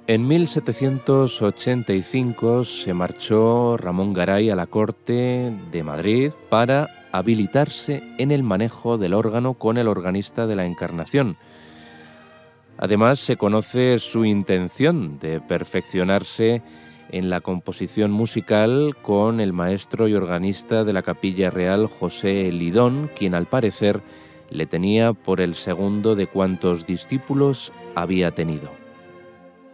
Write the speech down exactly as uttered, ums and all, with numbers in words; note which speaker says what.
Speaker 1: En mil setecientos ochenta y cinco se marchó Ramón Garay a la corte de Madrid para habilitarse en el manejo del órgano con el organista de la Encarnación. Además, se conoce su intención de perfeccionarse en la composición musical con el maestro y organista de la Capilla Real, José Lidón, quien al parecer le tenía por el segundo de cuantos discípulos había tenido.